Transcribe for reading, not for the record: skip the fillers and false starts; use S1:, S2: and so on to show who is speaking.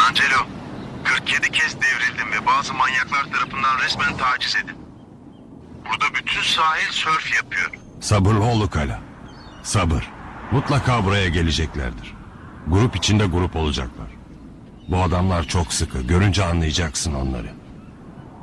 S1: Angelo, 47 kez devrildim ve bazı manyaklar tarafından resmen taciz edildim. Burada bütün sahil sörf yapıyor.
S2: Sabırlı ol Lukala. Sabır. Mutlaka buraya geleceklerdir. Grup içinde grup olacaklar. Bu adamlar çok sıkı. Görünce anlayacaksın onları.